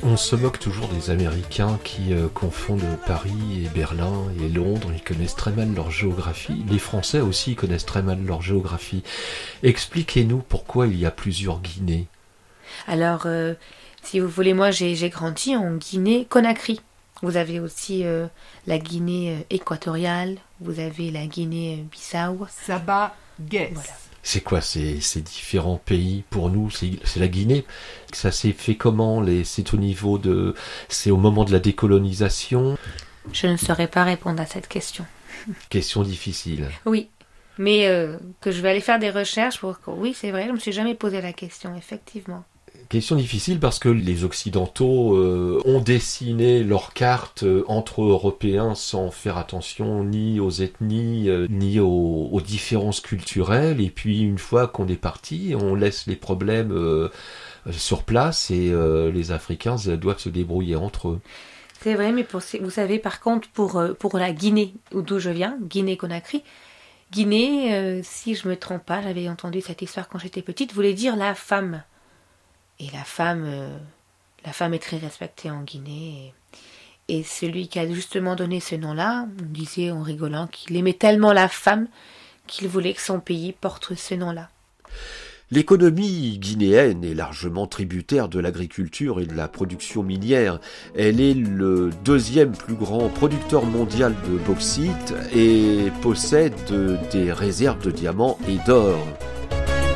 On se moque toujours des Américains qui confondent Paris et Berlin et Londres. Ils connaissent très mal leur géographie. Les Français aussi connaissent très mal leur géographie. Expliquez-nous pourquoi il y a plusieurs Guinées. Alors, si vous voulez, moi j'ai grandi en Guinée-Conakry. Vous avez aussi la Guinée équatoriale, vous avez la Guinée-Bissau. Saba Guess. Voilà. C'est quoi ces différents pays pour nous? C'est la Guinée. Ça s'est fait comment? C'est c'est au moment de la décolonisation? Je ne saurais pas répondre à cette question. Question difficile. Oui, mais que je vais aller faire des recherches pour... Oui, c'est vrai, je ne me suis jamais posé la question, effectivement. Question difficile parce que les Occidentaux ont dessiné leurs cartes entre Européens sans faire attention ni aux ethnies, ni aux différences culturelles. Et puis une fois qu'on est parti, on laisse les problèmes sur place et les Africains doivent se débrouiller entre eux. C'est vrai, mais vous savez, par contre, pour la Guinée, d'où je viens, Guinée-Conakry, Guinée, si je me trompe pas, j'avais entendu cette histoire quand j'étais petite, voulait dire la femme. Et la femme est très respectée en Guinée. Et celui qui a justement donné ce nom-là, on disait en rigolant qu'il aimait tellement la femme qu'il voulait que son pays porte ce nom-là. L'économie guinéenne est largement tributaire de l'agriculture et de la production minière. Elle est le deuxième plus grand producteur mondial de bauxite et possède des réserves de diamants et d'or.